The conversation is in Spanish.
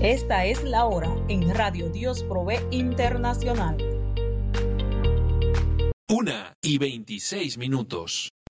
Esta es la hora en Radio Dios Provee Internacional. 1:26.